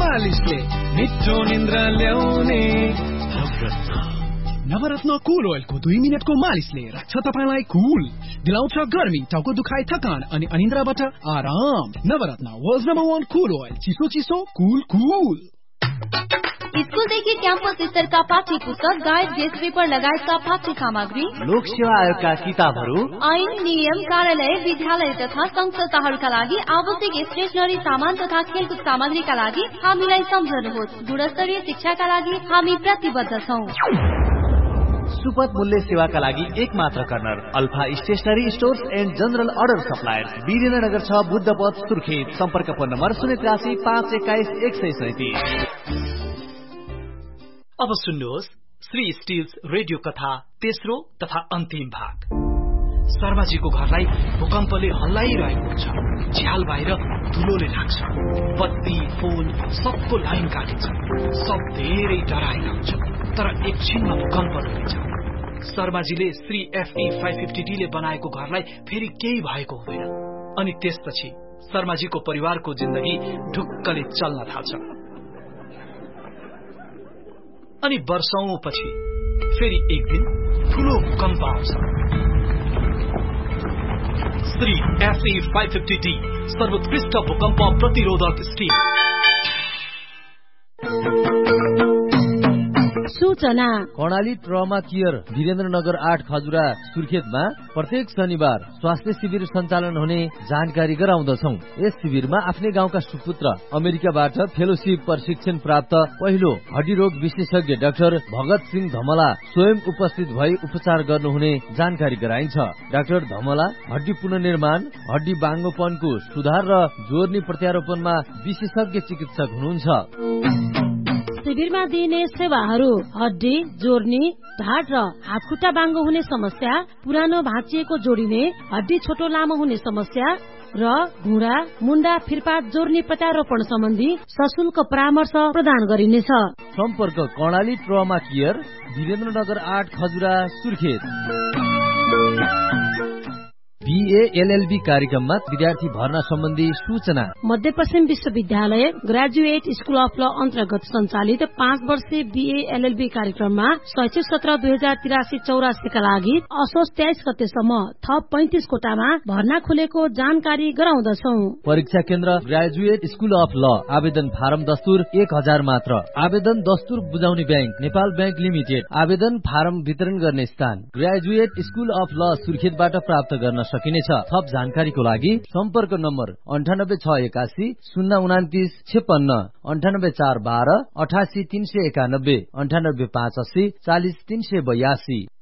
मालिसले मिठो निन्द्रा ल्याउने नवरत्न कुल ओइलको 2 मिनेटको मालिसले राख्छ तपाईलाई कुल, दिलाउँछ गर्मी, टाउको दुखाइ, थकान अनि अनिन्द्राबाट आराम। नवरत्न वर्ल्ड नम्बर 1 कुल ओइल, चिसो चिसो कुल कुल। स्कूलदेखि क्याम्पस स्तरका पाठ्य पुस्तक, गाइड, गेस्ट पेपर लगायतका पाठ्य सामग्री, लोक सेवा आयोगका किताबहरू, ऐन, नियम, कार्यालय, विद्यालय तथा संघ संस्थाहरूका लागि आवश्यक स्टेशनरी सामान तथा खेलकुद सामग्रीका लागि हामीलाई सम्झनुहोस्। गुणस्तरीय शिक्षाका लागि हामी प्रतिबद्ध छौं। सुपथ मूल्य सेवाका लागि एक मात्र corner, alpha stationery stores and general order suppliers, Birendranagar 6, बुद्धपथ, Surkhet. सम्पर्क फोन नम्बर 083 521 137। अब सुन्नुहोस् श्री स्टिल्स रेडियो कथा तेस्रो तथा अन्तिम भाग। शर्माजीको घरलाई भूकम्पले हल्लाइरहेको छ। झ्याल बाहिर धुलोले ढाक्छ। बत्ती, फोन सबको लाइन काटिन्छ। सब धेरै डराएका हुन्छ, तर एकछिनमा भूकम्प रोकिन्छ। शर्माजीले श्री FE 550D ले बनाएको घरलाई फेरि केही भएको हुँदैन। अनि त्यसपछि शर्माजीको परिवारको जिन्दगी ढुक्कले चल्न थाल्छ। अनि वर्षौंपछि फेरि एक दिन ठूलो भूकम्प आउँछ। श्री FE 550D सर्वोत्कृष्ट भूकम्प प्रतिरोधक स्टिल। सूचना कर्णाली ट्रमा केयर वीरेन्द्रनगर 8 खजुरा सुर्खेतमा प्रत्येक शनिबार स्वास्थ्य शिविर सञ्चालन हुने जानकारी गराउँदछौं। यस शिविरमा आफ्नै गाउँका सुपुत्र अमेरिकाबाट फेलोशिप प्रशिक्षण प्राप्त पहिलो हड्डी रोग विशेषज्ञ डाक्टर भगत सिंह धमला स्वयं उपस्थित भई उपचार गर्नुहुने जानकारी गराइन्छ। डाक्टर धमला हड्डी पुनर्निर्माण, हड्डी बाङ्गोपनको सुधार र जोर्नी प्रत्यारोपणमा विशेषज्ञ चिकित्सक हुनुहुन्छ। शिविरमा दिइने सेवाहरू हड्डी जोर्नी, ढाड र हातखुट्टा बाङ्गो हुने समस्या, पुरानो भाँचिएको जोडिने, हड्डी छोटो लामो हुने समस्या र घुँडा, मुन्डा, फिरपात जोर्नी प्रत्यारोपण सम्बन्धी सशुल्क परामर्श प्रदान गरिनेछ। सम्पर्क Karnali trauma care Birendranagar 8 Khajura Surkhet. BA LLB कार्यक्रममा विद्यार्थी भर्ना सम्बन्धी सूचना। मध्यपश्चिम विश्वविद्यालय ग्रेजुएट स्कुल अफ ल अन्तर्गत सञ्चालित 5 वर्षीय BA LLB कार्यक्रममा शैक्षिक सत्र 2083-84 का लागि असोज 23 गतेसम्म थप 35 कोटामा भर्ना खुलेको जानकारी गराउँदछौं। परीक्षा केन्द्र ग्रेजुएट स्कुल अफ ल। आवेदन फारम दस्तुर 1000 मात्र। आवेदन दस्तुर बुझाउने ब्याङ्क नेपाल ब्याङ्क लिमिटेड। आवेदन फारम वितरण गर्ने स्थान ग्रेजुएट स्कुल अफ ल सुर्खेतबाट प्राप्त गर्न सकिनेछ। थप जानकारीको लागि सम्पर्क नम्बर 98681 029 56, 98412 88 391, 98580 40 382।